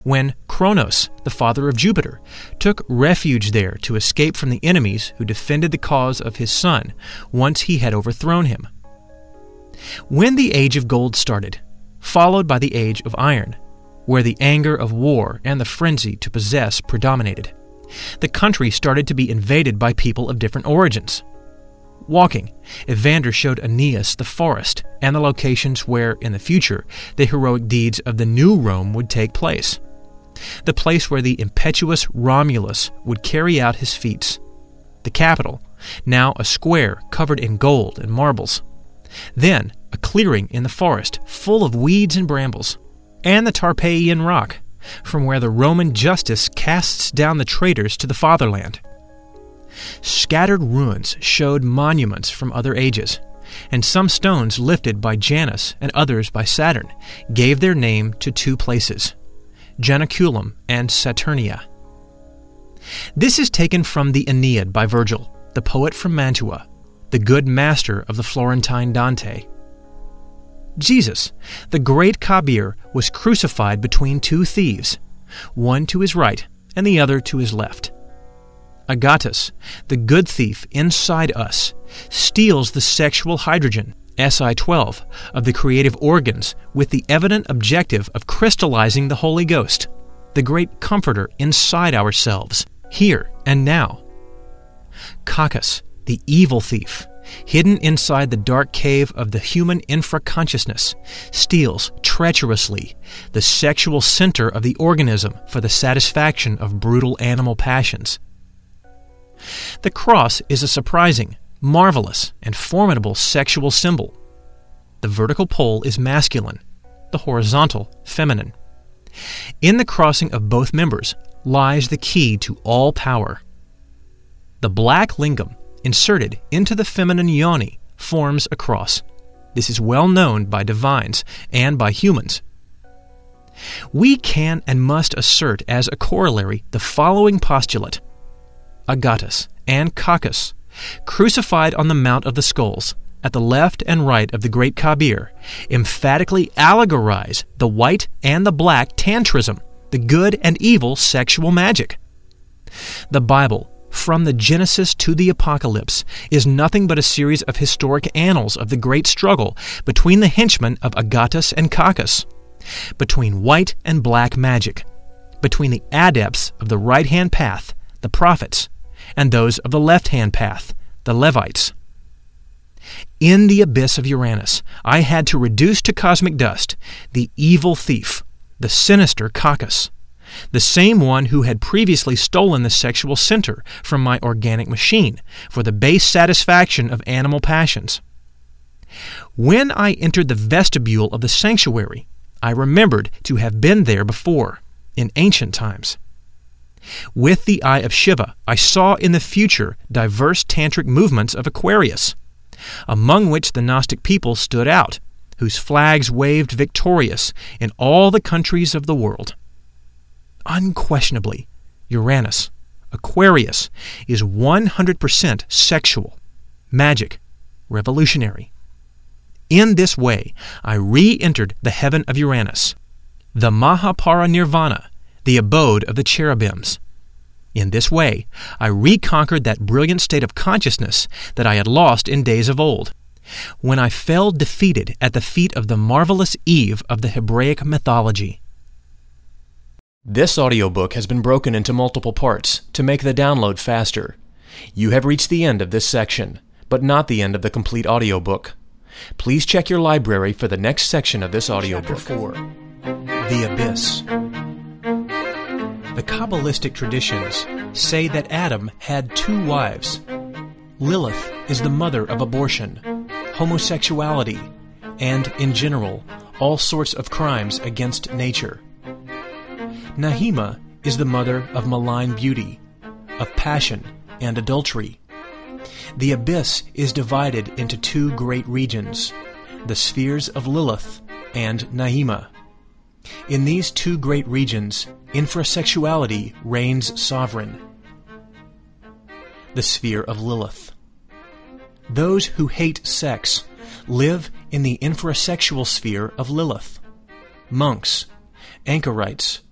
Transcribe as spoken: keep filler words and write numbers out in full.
when Kronos, the father of Jupiter, took refuge there to escape from the enemies who defended the cause of his son once he had overthrown him. When the Age of Gold started, followed by the Age of Iron, where the anger of war and the frenzy to possess predominated, the country started to be invaded by people of different origins. Walking, Evander showed Aeneas the forest and the locations where, in the future, the heroic deeds of the new Rome would take place. The place where the impetuous Romulus would carry out his feats. The capital, now a square covered in gold and marbles. Then, a clearing in the forest full of weeds and brambles. And the Tarpeian Rock, from where the Roman justice casts down the traitors to the fatherland. Scattered ruins showed monuments from other ages, and some stones lifted by Janus and others by Saturn gave their name to two places, Janiculum and Saturnia. This is taken from the Aeneid by Virgil, the poet from Mantua, the good master of the Florentine Dante. Jesus, the great Kabir, was crucified between two thieves, one to his right and the other to his left. Agatus, the good thief inside us, steals the sexual hydrogen, S I twelve, of the creative organs with the evident objective of crystallizing the Holy Ghost, the great comforter inside ourselves, here and now. Cacus, the evil thief, hidden inside the dark cave of the human infraconsciousness, steals treacherously the sexual center of the organism for the satisfaction of brutal animal passions. The cross is a surprising, marvelous, and formidable sexual symbol. The vertical pole is masculine, the horizontal feminine. In the crossing of both members lies the key to all power. The black lingam inserted into the feminine yoni forms a cross. This is well known by divines and by humans. We can and must assert as a corollary the following postulate. Agatus and Cacus, crucified on the Mount of the Skulls, at the left and right of the great Kabir, emphatically allegorize the white and the black tantrism, the good and evil sexual magic. The Bible, from the Genesis to the Apocalypse, is nothing but a series of historic annals of the great struggle between the henchmen of Agatus and Cacus, between white and black magic, between the adepts of the right-hand path, the prophets, and those of the left-hand path, the Levites. In the abyss of Uranus, I had to reduce to cosmic dust the evil thief, the sinister Cacus, the same one who had previously stolen the sexual center from my organic machine for the base satisfaction of animal passions. When I entered the vestibule of the sanctuary, I remembered to have been there before, in ancient times. With the eye of Shiva, I saw in the future diverse tantric movements of Aquarius, among which the Gnostic people stood out, whose flags waved victorious in all the countries of the world. Unquestionably, Uranus, Aquarius, is one hundred percent sexual, magic, revolutionary. In this way, I re-entered the heaven of Uranus, the Mahapara Nirvana, the abode of the cherubims. In this way, I reconquered that brilliant state of consciousness that I had lost in days of old, when I fell defeated at the feet of the marvelous Eve of the Hebraic mythology. This audiobook has been broken into multiple parts to make the download faster. You have reached the end of this section, but not the end of the complete audiobook. Please check your library for the next section of this audiobook. Chapter four. The Abyss. The Kabbalistic traditions say that Adam had two wives. Lilith is the mother of abortion, homosexuality, and, in general, all sorts of crimes against nature. Nahima is the mother of malign beauty, of passion and adultery. The abyss is divided into two great regions, the spheres of Lilith and Nahima. In these two great regions, infrasexuality reigns sovereign. The sphere of Lilith. Those who hate sex live in the infrasexual sphere of Lilith. Monks, anchorites,